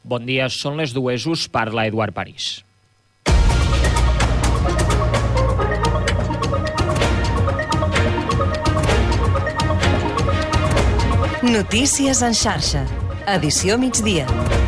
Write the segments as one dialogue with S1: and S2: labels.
S1: Bon dia, són les 2, us parla Eduard París.
S2: Notícies en xarxa. Edició migdia.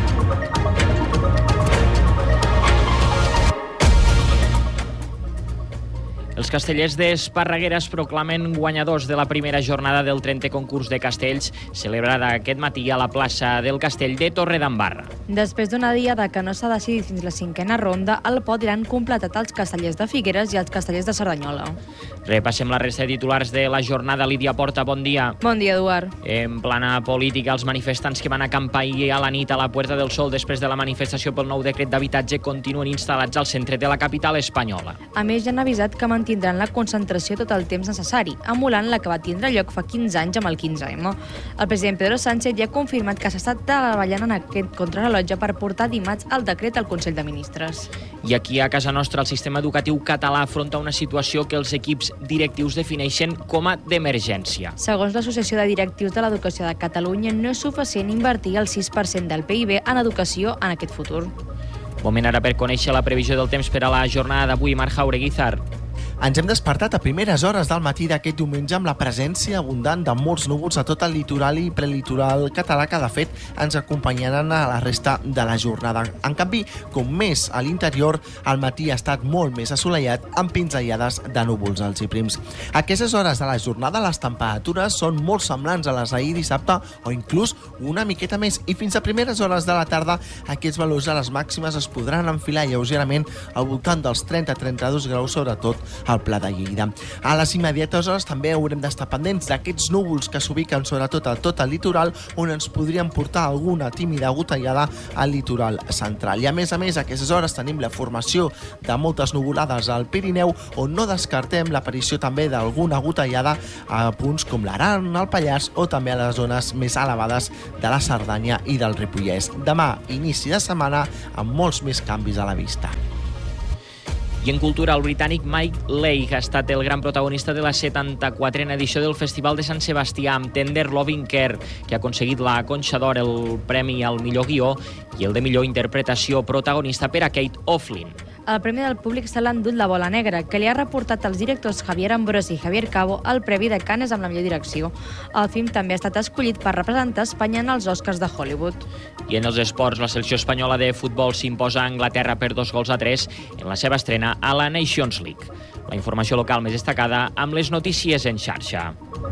S1: Els castellers d'Esparreguera es proclamen guanyadors de la primera jornada del 30è concurs de castells, celebrada aquest matí a la plaça del Castell de Torredembarra.
S3: Després d'una diada que no s'ha decidit fins la 5a ronda, el podi l'han completat els castellers de Figueres i els castellers de Cerdanyola.
S1: Repassem la resta de titulars de la jornada. Lídia Porta, bon dia.
S3: Bon dia, Eduard.
S1: En plana política, els manifestants que van acampar ahir a la nit a la Puerta del Sol després de la manifestació pel nou decret d'habitatge continuen instal·lats al centre de la capital espanyola.
S3: A més, ja han avisat que mantindran la concentració tot el temps necessari, emulant la que va tindre lloc fa 15 anys amb el 15M. El president Pedro Sánchez ja ha confirmat que s'ha estat treballant en aquest contrarrellotge per portar dimarts el decret al Consell de Ministres.
S1: I aquí a casa nostra el sistema educatiu català afronta una situació que els equips directius defineixen com a d'emergència.
S3: Segons l'Associació de Directius de l'Educació de Catalunya, no és suficient invertir el 6% del PIB en educació en aquest futur.
S1: Moment ara per conèixer la previsió del temps per a la jornada d'avui. Marc Jaureguizar.
S4: Ens hem despertat a primeres hores del matí d'aquest diumenge amb la presència abundant de molts núvols a tot el litoral i prelitoral català que, de fet, ens acompanyaran a la resta de la jornada. En canvi, com més a l'interior, el matí ha estat molt més assolellat amb pinzellades de núvols alts i prims. A aquestes hores de la jornada les temperatures són molt semblants a les d'ahir dissabte o inclús una miqueta més, i fins a primeres hores de la tarda aquests valors a les màximes es podran enfilar lleugerament al voltant dels 30-32 graus, sobretot al Pla de Lleida. A les immediates hores també haurem d'estar pendents d'aquests núvols que s'ubiquen sobretot a tot el litoral, on ens podrien portar alguna tímida gotellada al litoral central. I a més, a aquestes hores tenim la formació de moltes nuvolades al Pirineu, on no descartem l'aparició també d'alguna gotellada a punts com l'Aran, el Pallars o també a les zones més elevades de la Cerdanya i del Ripollès. Demà, inici de setmana, amb molts més canvis a la vista.
S1: I en cultura, el britànic Mike Leigh ha estat el gran protagonista de la 74a edició del Festival de Sant Sebastià amb Tender Loving Care, que ha aconseguit la Conxa d'Or, el premi al millor guió i el de millor interpretació protagonista per a Kate O'Flynn.
S3: El premi del públic se l'ha endut La Bola Negra, que li ha reportat als directors Javier Ambrosi i Javier Cabo el premi de Cannes amb la millor direcció. El film també ha estat escollit per representar Espanya en els Oscars de Hollywood.
S1: I en els esports, la selecció espanyola de futbol s'imposa a Anglaterra per 2-3 en la seva estrena a la Nations League. La informació local més destacada amb les notícies en xarxa.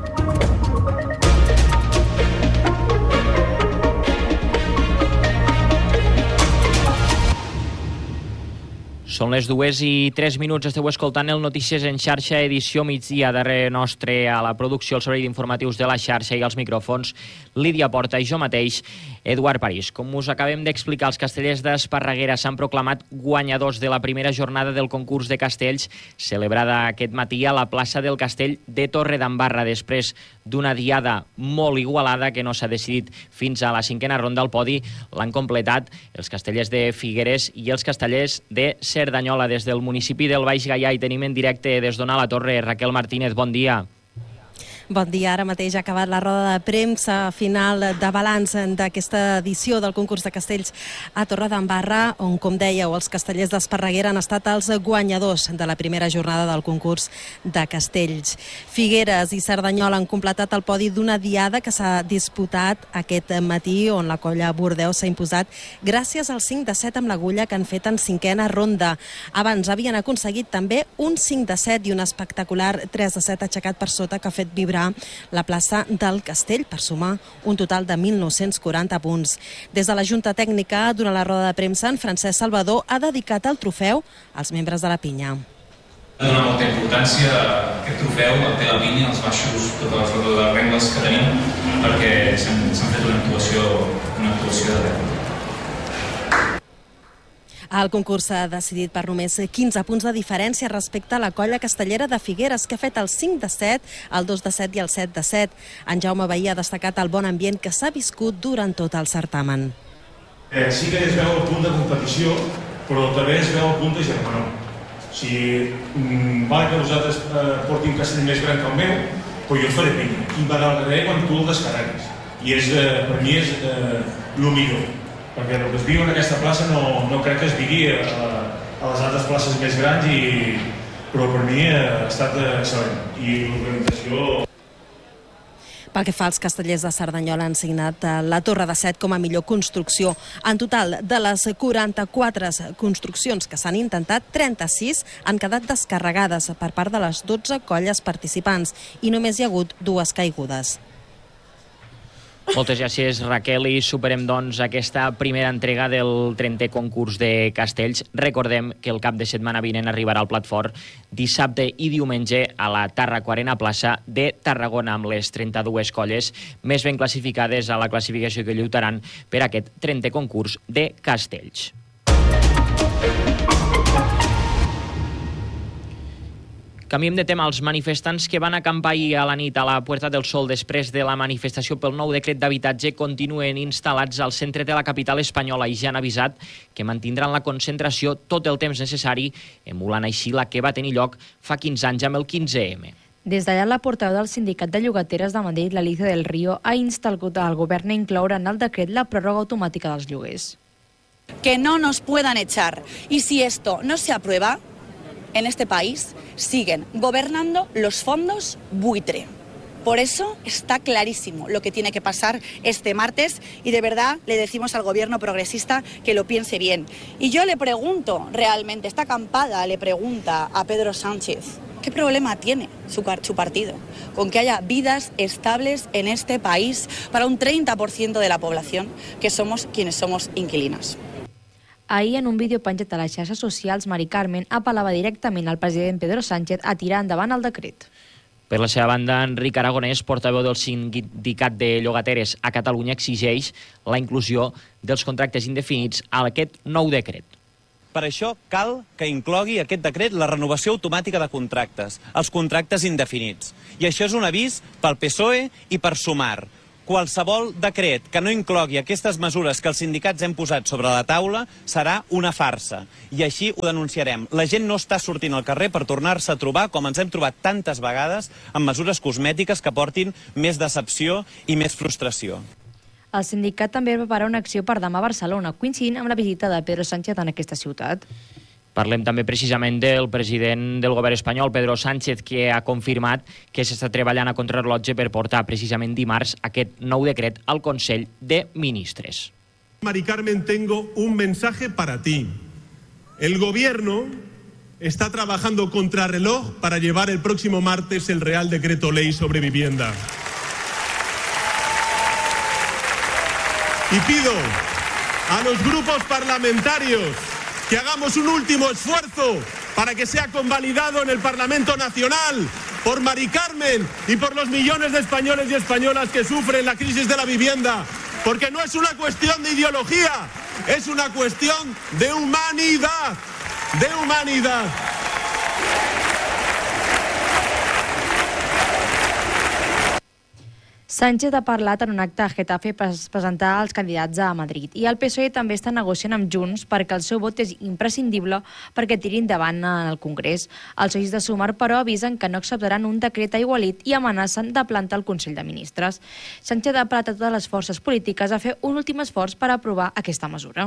S1: Són les 2:03. Esteu escoltant el Notícies en xarxa, edició migdia. Darrere nostre a la producció, el servei d'informatius de la xarxa i als micròfons, Lídia Porta i jo mateix, Eduard París. Com us acabem d'explicar, els castellers d'Esparreguera s'han proclamat guanyadors de la primera jornada del concurs de castells, celebrada aquest matí a la plaça del Castell de Torredembarra, després d'una diada molt igualada que no s'ha decidit fins a la 5a ronda. Al podi l'han completat els castellers de Figueres i els castellers de Cerdanyola. Des del municipi del Baix Gaià i tenim en directe des d'on a la Torre Raquel Martínez. Bon dia.
S5: Bon dia, ara mateix ha acabat la roda de premsa final de balanç d'aquesta edició del concurs de castells a Torredembarra, on, com dèieu, els castellers d'Esparreguera han estat els guanyadors de la primera jornada del concurs de castells. Figueres i Cerdanyola han completat el podi d'una diada que s'ha disputat aquest matí, on la colla Bordeus s'ha imposat gràcies al 5-7 amb l'agulla que han fet en 5a ronda. Abans havien aconseguit també un 5-7 i un espectacular 3-7 aixecat per sota que ha fet vibrar la plaça del Castell per sumar un total de 1.940 punts. Des de la Junta Tècnica, durant la roda de premsa, en Francesc Salvador ha dedicat el trofeu als membres de la pinya.
S6: Dona molta importància a aquest trofeu, el té la pinya, els baixos, totes les regles que tenim, perquè s'han fet una actuació de dèu.
S5: El concurs s'ha decidit per només 15 punts de diferència respecte a la colla castellera de Figueres, que ha fet el 5-7, el 2-7 i el 7-7. En Jaume Bahia ha destacat el bon ambient que s'ha viscut durant tot el certamen.
S7: Sí que es veu el punt de competició, però també es veu el punt de germanor. Si val que vosaltres porti un castell més gran que el meu, però jo faré pinya. I m'agradaré quan tu el descarreguis. I per mi és el millor. perquè el que es viu en aquesta plaça no crec que es vigui a les altres places més grans, però per mi ha estat excel·lent. I l'organització...
S5: Pel que fa als castellers de Cerdanyola, han signat la Torre de Set com a millor construcció. En total, de les 44 construccions que s'han intentat, 36 han quedat descarregades per part de les 12 colles participants i només hi ha hagut 2 caigudes.
S1: Moltes gràcies, Raquel, i superem doncs aquesta primera entrega del 30è concurs de castells. Recordem que el cap de setmana vinent arribarà al plat fort dissabte i diumenge a la Tarraco Arena Plaça de Tarragona amb les 32 colles més ben classificades a la classificació que lluitaran per aquest 30è concurs de castells. Canviem de tema. Els manifestants que van acampar ahir a la nit a la Puerta del Sol després de la manifestació pel nou decret d'habitatge continuen instal·lats al centre de la capital espanyola i ja han avisat que mantindran la concentració tot el temps necessari, emulant així la que va tenir lloc fa 15 anys amb el 15M.
S3: Des d'allà, la portaveu del Sindicat de Llogateres de Madrid, l'Alicia del Río, ha instat al govern a incloure en el decret la pròrroga automàtica dels lloguers.
S8: Que no nos puedan echar. Y si esto no se aprueba, en este país siguen gobernando los fondos buitre. Por eso está clarísimo lo que tiene que pasar este martes y de verdad le decimos al gobierno progresista que lo piense bien. Y yo le pregunto realmente, esta acampada le pregunta a Pedro Sánchez, ¿qué problema tiene su partido con que haya vidas estables en este país para un 30% de la población que somos quienes somos inquilinos?
S3: Ahir, en un vídeo penjat a les xarxes socials, Mari Carmen apel·lava directament al president Pedro Sánchez a tirar endavant el decret.
S1: Per la seva banda, Enric Aragonès, portaveu del Sindicat de Llogateres a Catalunya, exigeix la inclusió dels contractes indefinits a aquest nou decret.
S9: Per això cal que inclogui aquest decret la renovació automàtica de contractes, els contractes indefinits. I això és un avís pel PSOE i per Sumar. Qualsevol decret que no inclogui aquestes mesures que els sindicats hem posat sobre la taula serà una farsa. I així ho denunciarem. La gent no està sortint al carrer per tornar-se a trobar, com ens hem trobat tantes vegades, amb mesures cosmètiques que portin més decepció i més frustració.
S3: El sindicat també prepara una acció per demà a Barcelona, coincidint amb la visita de Pedro Sánchez en aquesta ciutat.
S1: Parlem també precisament del president del govern espanyol, Pedro Sánchez, que ha confirmat que s'està treballant a contrarrellotge per portar precisament dimarts aquest nou decret al Consell de Ministres.
S10: Mari Carmen, tengo un mensaje para ti. El gobierno está trabajando contrarreloj para llevar el próximo martes el Real Decreto Ley sobre vivienda. Y pido a los grupos parlamentarios que hagamos un último esfuerzo para que sea convalidado en el Parlamento Nacional por Mari Carmen y por los millones de españoles y españolas que sufren la crisis de la vivienda, porque no es una cuestión de ideología, es una cuestión de humanidad, de humanidad.
S3: Sánchez ha parlat en un acte a Getafe per presentar els candidats a Madrid i el PSOE també està negociant amb Junts perquè el seu vot és imprescindible perquè tiri endavant en el Congrés. Els socis de Sumar, però, avisen que no acceptaran un decret aigualit i amenacen de plantar el Consell de Ministres. Sánchez ha apel·lat a totes les forces polítiques a fer un últim esforç per aprovar aquesta mesura.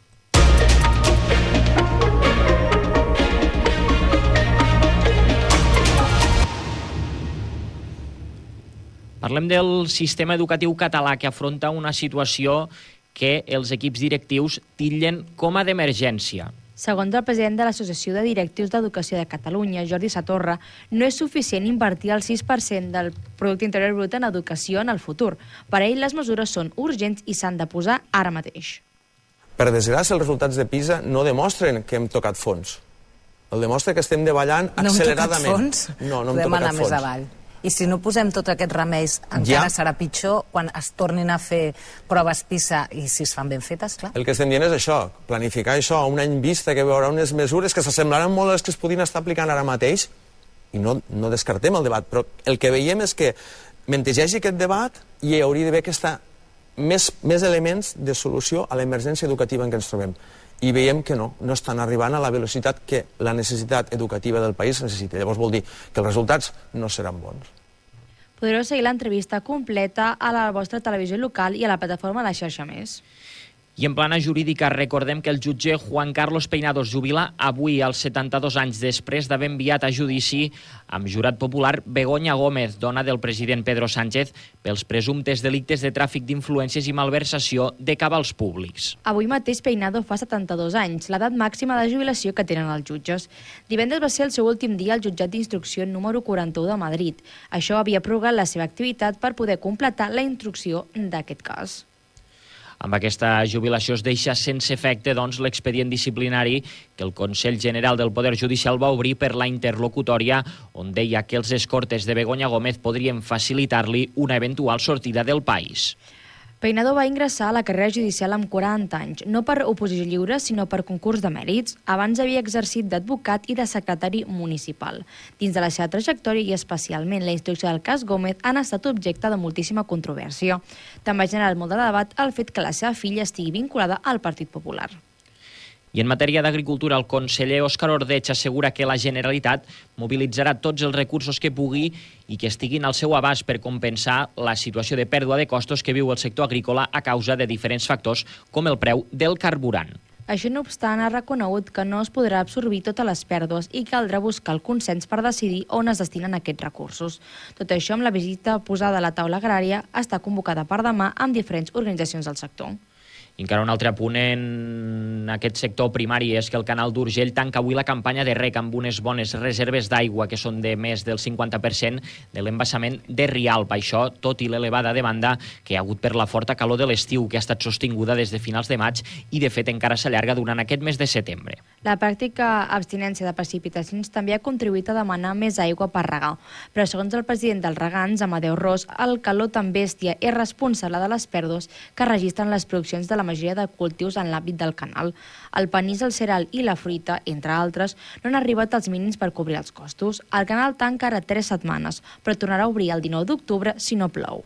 S1: Parlem del sistema educatiu català que afronta una situació que els equips directius titllen com a d'emergència.
S3: Segons el president de l'Associació de Directius d'Educació de Catalunya, Jordi Satorra, no és suficient invertir el 6% del Producte Interior Brut en educació en el futur. Per ell, les mesures són urgents i s'han de posar ara mateix.
S11: Per desgràcia, els resultats de PISA no demostren que hem tocat fons. El demostra que estem davallant acceleradament.
S12: No hem tocat fons?
S11: No hem
S12: tocat
S11: tocat
S12: fons. Més avall. I si no posem tots aquests remeis, encara serà pitjor quan es tornin a fer proves PISA i si es fan ben fetes, clar.
S11: El que estem dient és això, planificar això a un any vista, que hi haurà unes mesures que s'assemblaran molt a les que es podien estar aplicant ara mateix, i no descartem el debat, però el que veiem és que mentre hi hagi aquest debat hi hauria d'haver més elements de solució a l'emergència educativa en què ens trobem. I veiem que no estan arribant a la velocitat que la necessitat educativa del país necessita. Llavors vol dir que els resultats no seran bons.
S3: Podreu seguir l'entrevista completa a la vostra televisió local i a la plataforma La Xarxa Més.
S1: I en plana jurídica recordem que el jutge Juan Carlos Peinado es jubila avui als 72 anys després d'haver enviat a judici amb jurat popular Begoña Gómez, dona del president Pedro Sánchez, pels presumptes delictes de tràfic d'influències i malversació de cabals públics.
S3: Avui mateix Peinado fa 72 anys, l'edat màxima de jubilació que tenen els jutges. Divendres va ser el seu últim dia al jutjat d'instrucció número 41 de Madrid. Això havia prorrogat la seva activitat per poder completar la instrucció d'aquest cas.
S1: Amb aquesta jubilació es deixa sense efecte l'expedient disciplinari que el Consell General del Poder Judicial va obrir per la interlocutòria on deia que els escortes de Begoña Gómez podrien facilitar-li una eventual sortida del país.
S3: Peinado va ingressar a la carrera judicial amb 40 anys, no per oposició lliure, sinó per concurs de mèrits. Abans havia exercit d'advocat i de secretari municipal. Dins de la seva trajectòria i especialment la instrucció del cas Gómez han estat objecte de moltíssima controvèrsia. També ha generat molt de debat el fet que la seva filla estigui vinculada al Partit Popular.
S1: I en matèria d'agricultura, el conseller Òscar Ordeig assegura que la Generalitat mobilitzarà tots els recursos que pugui i que estiguin al seu abast per compensar la situació de pèrdua de costos que viu el sector agrícola a causa de diferents factors, com el preu del carburant.
S3: Això, no obstant, ha reconegut que no es podrà absorbir totes les pèrdues i caldrà buscar el consens per decidir on es destinen aquests recursos. Tot això, amb la visita posada a la taula agrària, està convocada per demà amb diferents organitzacions del sector.
S1: I encara un altre apunt en aquest sector primari és que el Canal d'Urgell tanca avui la campanya de rec amb unes bones reserves d'aigua que són de més del 50% de l'embassament de Rialp. Això tot i l'elevada demanda que hi ha hagut per la forta calor de l'estiu que ha estat sostinguda des de finals de maig i de fet encara s'allarga durant aquest mes de setembre.
S3: La pràctica abstinència de precipitacions també ha contribuït a demanar més aigua per regar. Però segons el president dels regants, Amadeu Ros, el calor tan bèstia és responsable de les pèrdues que registren les produccions de la majoria de cultius en l'àmbit del canal. El panís, el cereal i la fruita, entre altres, no han arribat als mínims per cobrir els costos. El canal tanca ara 3 setmanes, però tornarà a obrir el 19 d'octubre si no plou.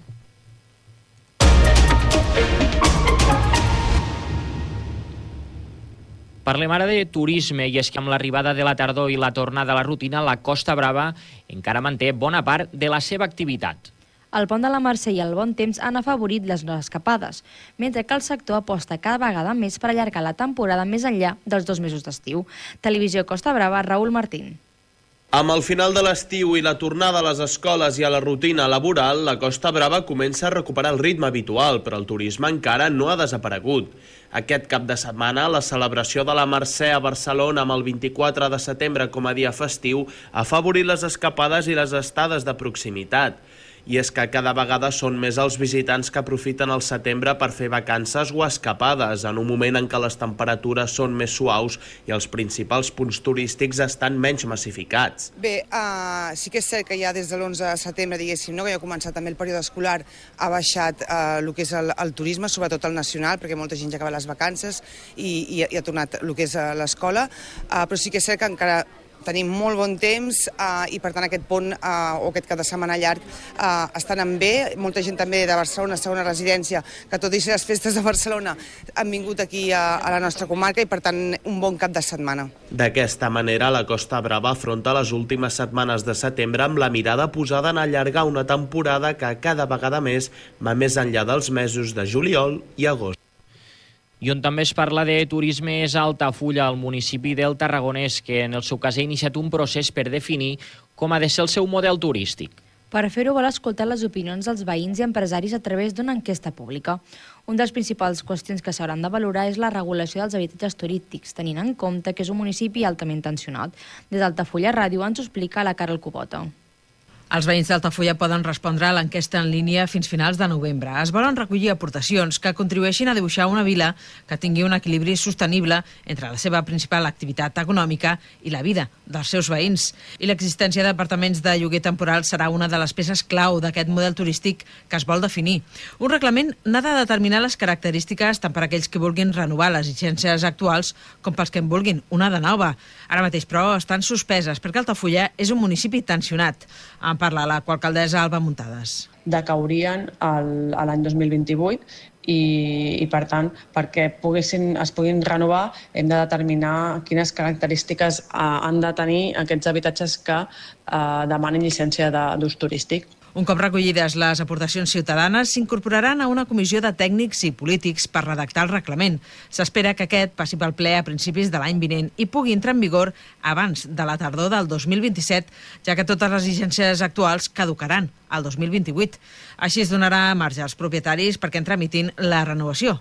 S1: Parlem ara de turisme, i és que amb l'arribada de la tardor i la tornada a la rutina, la Costa Brava encara manté bona part de la seva activitat.
S3: El pont de la Mercè i el bon temps han afavorit les escapades, mentre que el sector aposta cada vegada més per allargar la temporada més enllà dels 2 mesos d'estiu. Televisió Costa Brava, Raül Martín.
S13: Amb el final de l'estiu i la tornada a les escoles i a la rutina laboral, la Costa Brava comença a recuperar el ritme habitual, però el turisme encara no ha desaparegut. Aquest cap de setmana, la celebració de la Mercè a Barcelona amb el 24 de setembre com a dia festiu ha afavorit les escapades i les estades de proximitat. I és que cada vegada són més els visitants que aprofiten el setembre per fer vacances o escapades, en un moment en què les temperatures són més suaus i els principals punts turístics estan menys massificats.
S14: Bé, sí que és cert que ja des de l'11 de setembre, diguéssim, no, que ja ha començat també el període escolar, ha baixat el que és el turisme, sobretot el nacional, perquè molta gent ja acaba les vacances i ha tornat el que és l'escola, però sí que és cert que encara tenim molt bon temps i per tant aquest pont o aquest cap de setmana llarg estan en bé. Molta gent també de Barcelona, segona residència, que tot i ser les festes de Barcelona han vingut aquí a la nostra comarca i per tant un bon cap de setmana.
S13: D'aquesta manera, la Costa Brava afronta les últimes setmanes de setembre amb la mirada posada en allargar una temporada que cada vegada més va més enllà dels mesos de juliol i agost.
S1: I on també es parla de turisme és a Altafulla, al municipi del Tarragonès, que en el seu cas ha iniciat un procés per definir com ha de ser el seu model turístic.
S3: Per fer-ho vol escoltar les opinions dels veïns i empresaris a través d'una enquesta pública. Un dels principals qüestions que s'hauran de valorar és la regulació dels habitatges turístics, tenint en compte que és un municipi altament tensionat. Des d'Altafulla Ràdio ens ho explica la Carol Cubota.
S15: Els veïns d'Altafulla poden respondre a l'enquesta en línia fins finals de novembre. Es volen recollir aportacions que contribueixin a dibuixar una vila que tingui un equilibri sostenible entre la seva principal activitat econòmica i la vida dels seus veïns. I l'existència d'apartaments de lloguer temporal serà una de les peces clau d'aquest model turístic que es vol definir. Un reglament n'ha de determinar les característiques tant per a aquells que vulguin renovar les llicències actuals com pels que en vulguin una de nova. Ara mateix, però, estan suspeses perquè Altafulla és un municipi tensionat. En parla la coalcaldessa Alba Muntades.
S16: Decaurien l'any 2028 i per tant, perquè es puguin renovar, hem de determinar quines característiques han de tenir aquests habitatges que demanen llicència d'ús turístic.
S15: Un cop recollides les aportacions ciutadanes, s'incorporaran a una comissió de tècnics i polítics per redactar el reglament. S'espera que aquest passi pel ple a principis de l'any vinent i pugui entrar en vigor abans de la tardor del 2027, ja que totes les llicències actuals caducaran al 2028. Així es donarà marge als propietaris perquè en tramitin la renovació.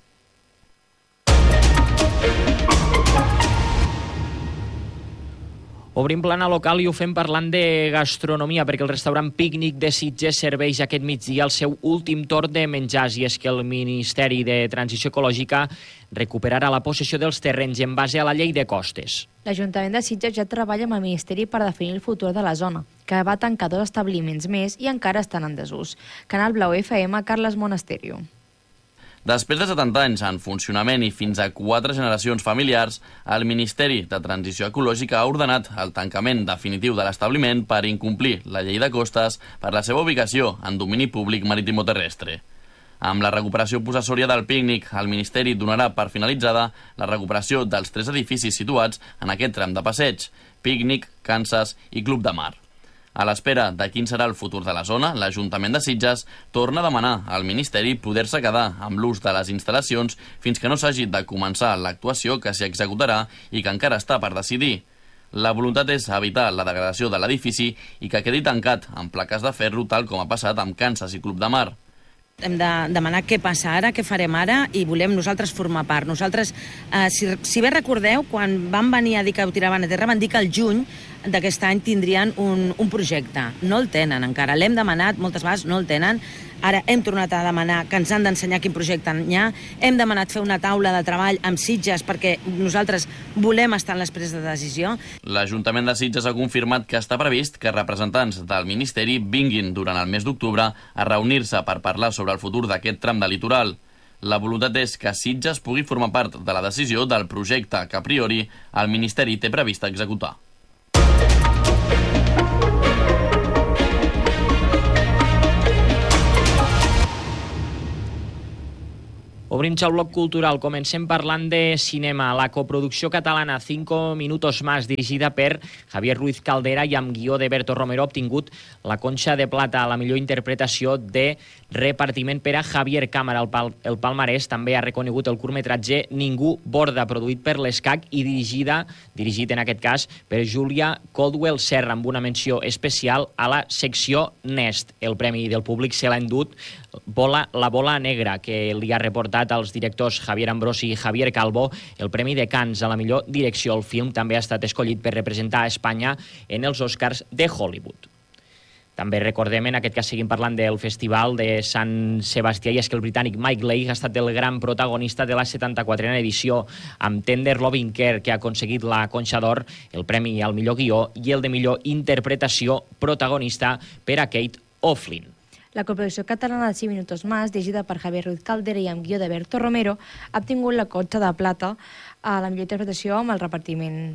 S1: Obrim plana local i ho fem parlant de gastronomia, perquè el restaurant Pícnic de Sitges serveix aquest migdia el seu últim torn de menjars, i és que el Ministeri de Transició Ecològica recuperarà la possessió dels terrenys en base a la llei de costes.
S3: L'Ajuntament de Sitges ja treballa amb el Ministeri per definir el futur de la zona, que va tancar 2 establiments més i encara estan en desús. Canal Blau FM, Carles Monasterio.
S17: Després de 70 anys en funcionament i fins a 4 generacions familiars, el Ministeri de Transició Ecològica ha ordenat el tancament definitiu de l'establiment per incomplir la llei de costes per la seva ubicació en domini públic maritimoterrestre. Amb la recuperació possessòria del Pícnic, el Ministeri donarà per finalitzada la recuperació dels 3 edificis situats en aquest tram de passeig: Pícnic, Kansas i Club de Mar. A l'espera de quin serà el futur de la zona, l'Ajuntament de Sitges torna a demanar al Ministeri poder-se quedar amb l'ús de les instal·lacions fins que no s'hagi de començar l'actuació que s'hi executarà i que encara està per decidir. La voluntat és evitar la degradació de l'edifici i que quedi tancat amb plaques de ferro, tal com ha passat amb Kansas i Club de Mar.
S18: Hem de demanar què passa ara, què farem ara, i volem nosaltres formar part. Nosaltres, si bé recordeu, quan van venir a dir que ho tiraven a terra, van dir que al juny d'aquest any tindrien un projecte. No el tenen encara. L'hem demanat, moltes vegades no el tenen. Ara hem tornat a demanar que ens han d'ensenyar quin projecte hi ha. Hem demanat fer una taula de treball amb Sitges perquè nosaltres volem estar en les preses de decisió.
S17: L'Ajuntament de Sitges ha confirmat que està previst que representants del Ministeri vinguin durant el mes d'octubre a reunir-se per parlar sobre el futur d'aquest tram de litoral. La voluntat és que Sitges pugui formar part de la decisió del projecte que a priori el Ministeri té previst executar.
S1: Obrim el bloc cultural. Comencem parlant de cinema. La coproducció catalana 5 minutos más, dirigida per Javier Ruiz Caldera i amb guió de Berto Romero, ha obtingut la Conxa de Plata a la millor interpretació de repartiment per a Javier Cámara. El palmarès també ha reconegut el curtmetratge Ningú borda, produït per l'ESCAC i dirigit en aquest cas per Júlia Caldwell Serra, amb una menció especial a la secció Nest. El premi del públic se l'ha endut La bola negra, que li ha reportat als directors Javier Ambrosi i Javier Calvo el Premi de Cannes a la millor direcció. El film també ha estat escollit per representar a Espanya en els Oscars de Hollywood. També recordem, en aquest cas seguim parlant del Festival de Sant Sebastià, i és que el britànic Mike Leigh ha estat el gran protagonista de la 74a edició, amb Tender Loving Care, que ha aconseguit la Conxa d'Or, el premi al millor guió i el de millor interpretació protagonista per a Kate O'Flynn.
S3: La coproducció catalana de 5 minutos más, dirigida per Javier Ruiz Caldera i amb guió de Berto Romero, ha obtingut la Conxa de Plata a la millor interpretació amb el repartiment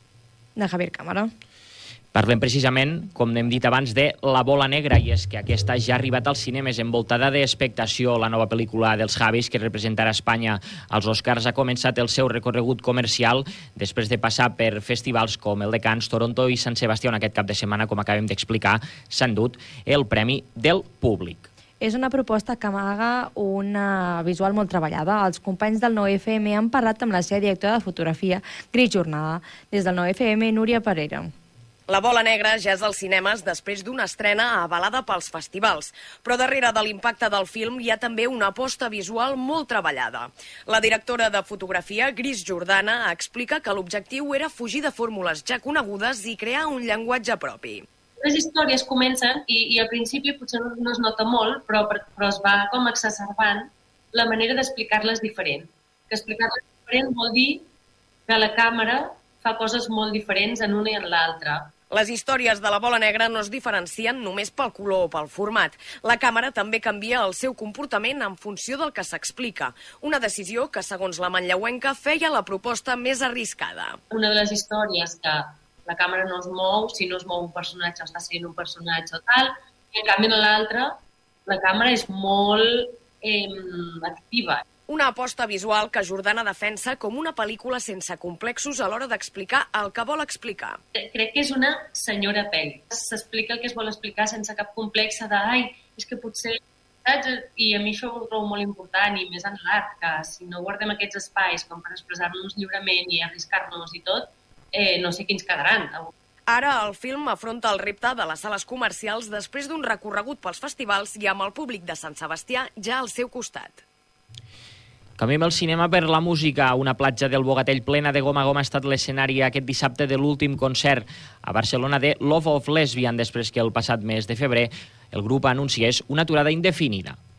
S3: de Javier Cámara.
S1: Parlem precisament, com hem dit abans, de La bola negra, i és que aquesta ja ha arribat als cinemes envoltada d'expectació. La nova pel·lícula dels Javis, que representarà Espanya als Oscars, ha començat el seu recorregut comercial després de passar per festivals com el de Cannes, Toronto i Sant Sebastià, on aquest cap de setmana, com acabem d'explicar, s'ha endut el Premi del Públic.
S3: És una proposta que amaga una visual molt treballada. Els companys del 9FM han parlat amb la seva directora de fotografia, Gris Jornada. Des del 9FM, Núria Parera.
S19: La bola negra ja és als cinemes després d'una estrena avalada pels festivals, però darrere de l'impacte del film hi ha també una aposta visual molt treballada. La directora de fotografia, Gris Jordana, explica que l'objectiu era fugir de fórmules ja conegudes i crear un llenguatge propi.
S20: Les històries comencen i al principi potser no es nota molt, però es va com exacerbant la manera d'explicar-les diferent. Que explicar-les diferent vol dir que la càmera fa coses molt diferents en una i en l'altra.
S19: Les històries de La bola negra no es diferencien només pel color o pel format. La càmera també canvia el seu comportament en funció del que s'explica. Una decisió que, segons la manlleuenca, feia la proposta més arriscada.
S20: Una de les històries que la càmera no es mou, si no es mou un personatge o està sent un personatge o tal, i en canvi en l'altra la càmera és molt activa.
S19: Una aposta visual que Jordana defensa com una pel·lícula sense complexos a l'hora d'explicar el que vol explicar.
S20: Crec que és una senyora pel·li. S'explica el que es vol explicar sense cap complex de «ai, és que potser...» I a mi això ho trobo molt important, i més en l'art, que si no guardem aquests espais com per expressar-nos lliurement i arriscar-nos i tot, no sé quins quedaran.
S19: Ara el film afronta el repte de les sales comercials després d'un recorregut pels festivals i amb el públic de Sant Sebastià ja al seu costat.
S1: Canviem el cinema per la música. Una platja del Bogatell plena de goma a goma ha estat l'escenari aquest dissabte de l'últim concert a Barcelona de Love of Lesbian, després que el passat mes de febrer el grup anunciés una aturada indefinida.